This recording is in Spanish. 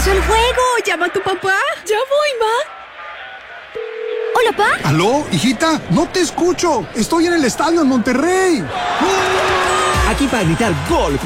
empezó el juego. Llama a tu papá. Ya voy, ma. Hola, pa. ¿Aló, hijita? No te escucho. Estoy en el estadio en Monterrey. Aquí para gritar gol